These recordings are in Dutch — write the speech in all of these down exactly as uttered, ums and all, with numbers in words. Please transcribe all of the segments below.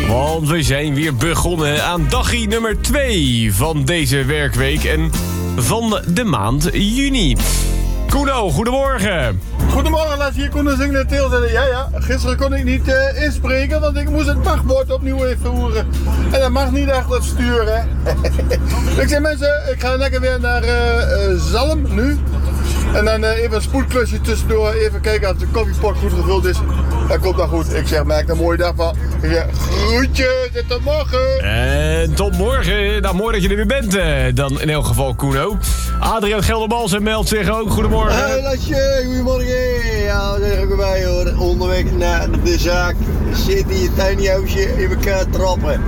Want we zijn weer begonnen aan dagje nummer twee van deze werkweek en van de maand juni. Kuno, goedemorgen. Goedemorgen, laat hier Koen Signateel zeggen. Ja, ja, gisteren kon ik niet uh, inspreken, want ik moest het wachtwoord opnieuw even voeren. En dat mag niet achter het stuur, hè. Ik zeg mensen, ik ga lekker weer naar uh, uh, Zalm nu. En dan uh, even een spoedklusje tussendoor, even kijken als de koffiepot goed gevuld is. Dat komt dan goed. Ik zeg, maak een mooie dag van. Ik zeg, groetjes en tot morgen. En tot morgen. Nou, mooi dat je er weer bent uh, dan in elk geval, Kuno. Adriaan Gelderbalsen meldt zich ook. Goedemorgen. Hey, Lasje, goedemorgen. Ja, daar zeg ik erbij hoor. Onderweg naar de zaak. Zit in je tiny huisje in elkaar trappen.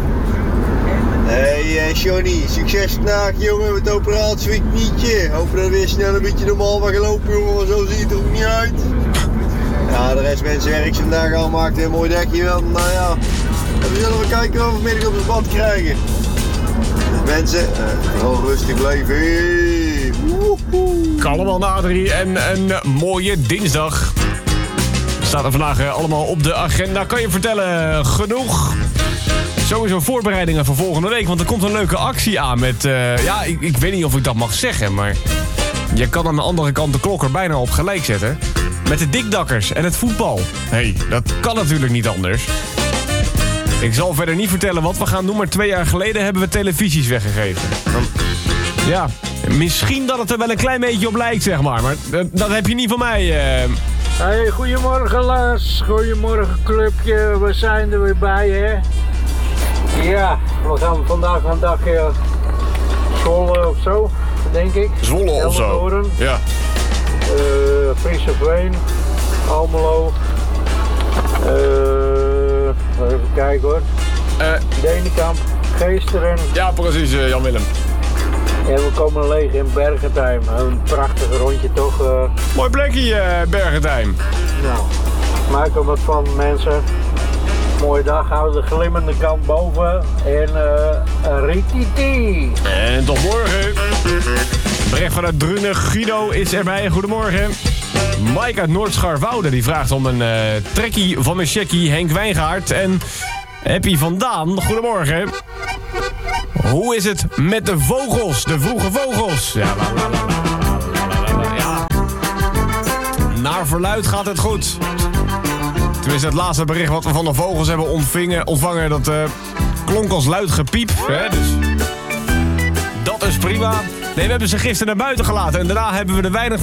Hey uh, Johnny, succes vandaag jongen met de operatie van je knietje. Hopen dat we weer snel een beetje normaal gaan gelopen jongen, maar zo ziet het er ook niet uit. Ja, de rest mensen werk vandaag al maakt een mooi dekje wel. Nou ja, we zullen we kijken of we vanmiddag op het bad krijgen. Dus mensen, uh, vooral rustig blijven. Hey. Kalm aan Adrie en een mooie dinsdag. Staat er vandaag uh, allemaal op de agenda. Kan je vertellen, genoeg? Sowieso voorbereidingen voor volgende week, want er komt een leuke actie aan met... Uh, ja, ik, ik weet niet of ik dat mag zeggen, maar... je kan aan de andere kant de klok er bijna op gelijk zetten. Met de dikdakkers en het voetbal. Hé, hey, dat kan natuurlijk niet anders. Ik zal verder niet vertellen wat we gaan doen, maar twee jaar geleden hebben we televisies weggegeven. Dan, ja, misschien dat het er wel een klein beetje op lijkt, zeg maar. Maar dat, dat heb je niet van mij... Uh... Hey, goedemorgen Lars. Goedemorgen clubje. We zijn er weer bij, hè. Ja, we gaan vandaag een dagje Zwolle of zo, denk ik. Zwolle of zo? Ja. Uh, Frieseveen, Almelo. Uh, even kijken hoor. Uh, Denenkamp, Geesteren. Ja, precies, uh, Jan-Willem. En we komen leeg in Bergentheim. Een prachtig rondje toch. Uh... Mooi plekje, uh, Bergentheim. Nou, maak er wat van mensen. Mooie dag, houden de glimmende kant boven. En uh, rititi. En tot morgen. Bericht vanuit Drunen. Guido is erbij. Goedemorgen. Mike uit Noordscharwoude die vraagt om een uh, trekkie van mijn checkie Henk Wijngaard. En Happy van Daan. Goedemorgen. Hoe is het met de vogels? De vroege vogels. Ja, la, la, la, la, la, la, ja. Naar verluid gaat het goed. Tenminste, het laatste bericht wat we van de vogels hebben ontvingen, ontvangen, dat uh, klonk als luid gepiep. Hè? Dus dat is prima. Nee, we hebben ze gisteren naar buiten gelaten en daarna hebben we er weinig